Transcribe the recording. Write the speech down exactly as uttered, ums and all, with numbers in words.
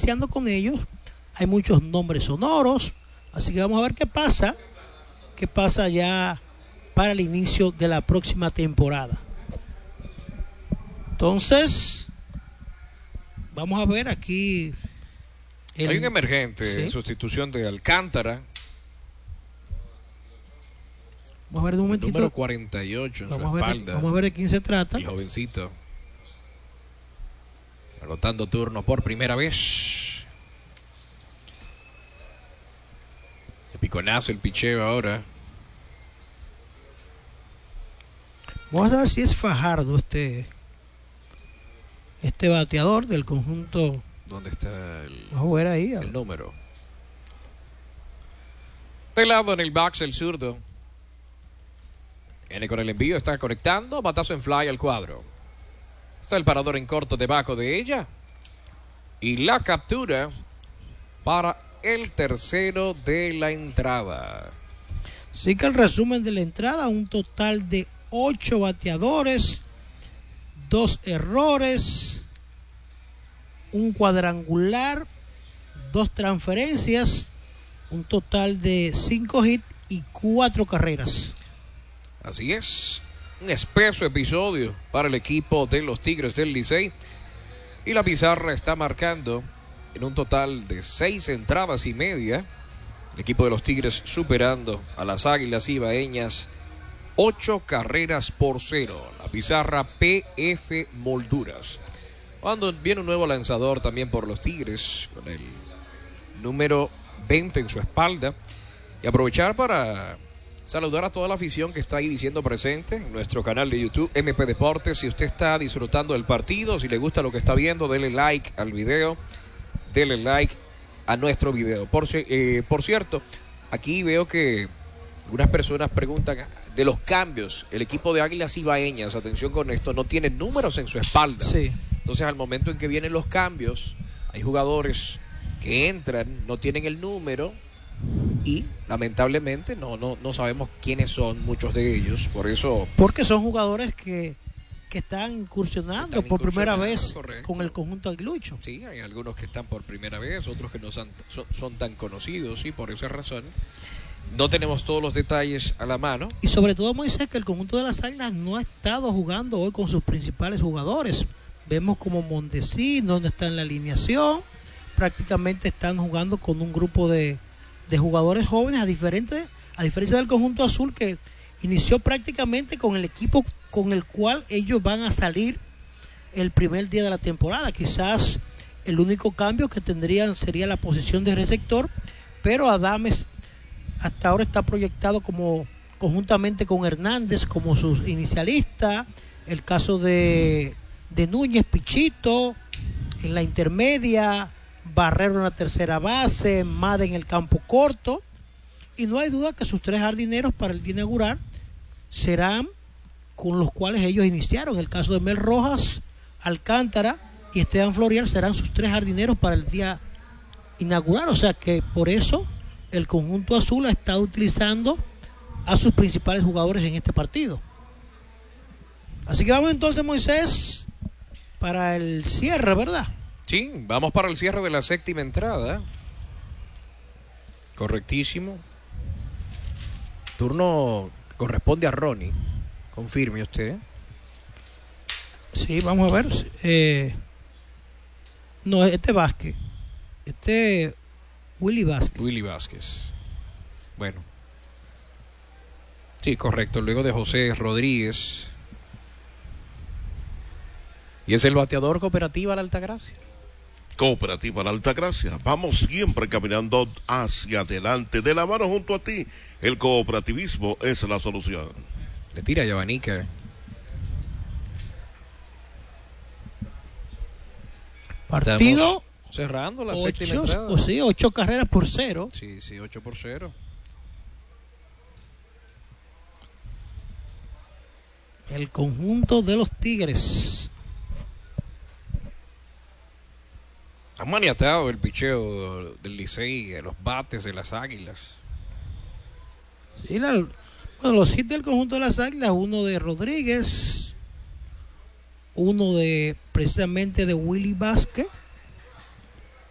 iniciando con ellos. Hay muchos nombres sonoros, así que vamos a ver qué pasa, qué pasa ya para el inicio de la próxima temporada. Entonces, vamos a ver aquí. El... Hay un emergente ¿Sí? en sustitución de Alcántara. Vamos a ver de un momentito. Número cuarenta y ocho en vamos su a ver, espalda. Vamos a ver de quién se trata. El jovencito. Anotando turno por primera vez. De piconazo el picheo ahora. Vamos a ver si es Fajardo este este bateador del conjunto. ¿Dónde está el, Vamos a ver ahí. el número? Pelado en el box el zurdo. Viene con el envío, está conectando. Batazo en fly al cuadro. Está el parador en corto debajo de ella. Y la captura para el tercero de la entrada. Sí, que el resumen de la entrada, un total de ocho bateadores, dos errores, un cuadrangular, dos transferencias, un total de cinco hits y cuatro carreras. Así es, un espeso episodio para el equipo de los Tigres del Licey. Y la pizarra está marcando en un total de seis entradas y media. El equipo de los Tigres superando a las Águilas Ibaeñas ocho carreras por cero. La pizarra P F Molduras. Cuando viene un nuevo lanzador también por los Tigres con el número veinte en su espalda. Y aprovechar para saludar a toda la afición que está ahí diciendo presente en nuestro canal de YouTube M P Deportes. Si usted está disfrutando del partido, si le gusta lo que está viendo, dele like al video, dele like a nuestro video. Por, eh, por cierto, aquí veo que algunas personas preguntan de los cambios. El equipo de Águilas Ibaeñas, atención con esto, no tiene números en su espalda. Sí. Entonces al momento en que vienen los cambios, hay jugadores que entran, no tienen el número. Y lamentablemente no, no, no sabemos quiénes son muchos de ellos, por eso... Porque son jugadores que, que están incursionando están por primera vez correcto. con el conjunto aguilucho. Sí, hay algunos que están por primera vez, otros que no son, son, son tan conocidos, y por esa razón no tenemos todos los detalles a la mano. Y sobre todo, Moisés, que el conjunto de las Águilas no ha estado jugando hoy con sus principales jugadores. Vemos como Mondesí no está en la alineación, prácticamente están jugando con un grupo de de jugadores jóvenes, a, diferente, a diferencia del conjunto azul que inició prácticamente con el equipo con el cual ellos van a salir el primer día de la temporada. Quizás el único cambio que tendrían sería la posición de receptor, pero Adames hasta ahora está proyectado como conjuntamente con Hernández como sus inicialistas. El caso de, de Núñez, Pichito en la intermedia, Barrero en la tercera base, Made en el campo corto, y no hay duda que sus tres jardineros para el día inaugural serán con los cuales ellos iniciaron. El caso de Mel Rojas, Alcántara y Esteban Florial serán sus tres jardineros para el día inaugural, o sea que por eso el conjunto azul ha estado utilizando a sus principales jugadores en este partido. Así que vamos entonces, Moisés, para el cierre, ¿verdad? Sí, vamos para el cierre de la séptima entrada. Correctísimo. Turno que corresponde a Ronnie. Confirme usted. Sí, vamos a ver. Eh, no, este Vázquez. Este Willy Vázquez. Willy Vázquez. Bueno. Sí, correcto. Luego de José Rodríguez. Y es el bateador Cooperativa La Altagracia. Cooperativa La Altagracia, vamos siempre caminando hacia adelante, de la mano junto a ti. El cooperativismo es la solución. Le tira Yabanica. Partido Estamos cerrando la ocho, séptima entrada. o sí, ocho carreras por cero. Sí, sí, ocho por cero. El conjunto de los Tigres. Ha maniatado el picheo del Licey, los bates de las Águilas. Sí, la, bueno, los hits del conjunto de las Águilas, uno de Rodríguez, uno de precisamente de Willy Vázquez